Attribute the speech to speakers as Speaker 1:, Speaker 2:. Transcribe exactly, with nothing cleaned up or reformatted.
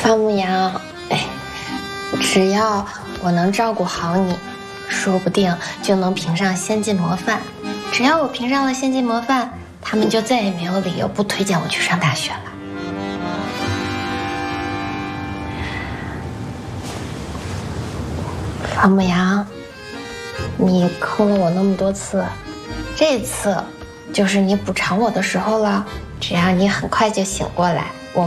Speaker 1: 方牧阳，哎，只要我能照顾好你，说不定就能评上先进模范。只要我评上了先进模范，他们就再也没有理由不推荐我去上大学了。方牧阳，你坑了我那么多次，这次就是你补偿我的时候了。只要你很快就醒过来，